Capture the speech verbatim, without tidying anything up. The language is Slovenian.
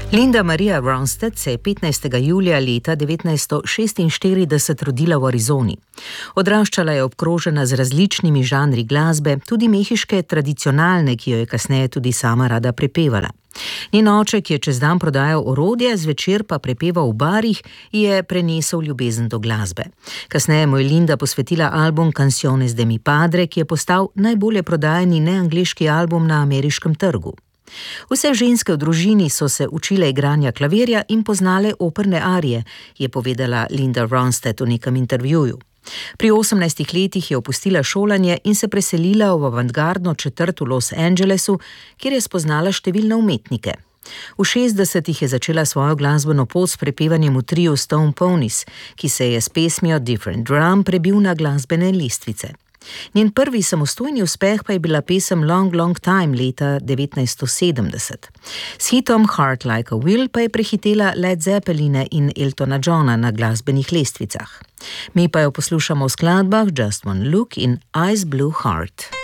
Linda Maria Ronstadt se je petnajstega julija leta devetnajststo šestinštirideset rodila v Arizoni. Odraščala je obkrožena z različnimi žanri glasbe, tudi mehiške tradicionalne, ki jo je kasneje tudi sama rada prepevala. Njen oče, ki je čez dan prodajal orodje, zvečer pa prepeval v barih, je prenesel ljubezen do glasbe. Kasneje mu je Linda posvetila album Canciones de mi padre, ki je postal najbolje prodajani neangleški album na ameriškem trgu. Vse ženske v družini so se učile igranja klavirja in poznale operne arije, je povedala Linda Ronstadt v nekem intervjuju. Pri osemnajstih letih je opustila šolanje in se preselila v avantgardno četrt v Los Angelesu, kjer je spoznala številne umetnike. V šestdesetih je začela svojo glasbeno pot s prepevanjem v triu Stone Ponies, ki se je s pesmijo Different Drum prebil na glasbene lestvice. Njen prvi samostojni uspeh pa je bila pesem Long Long Time leta devetnajststo sedemdeset. S hitom Heart Like a Will pa je prehitela Led Zeppeline in Eltona Johna na glasbenih lestvicah. Mi pa jo poslušamo v skladbah Just One Look in Ice Blue Heart.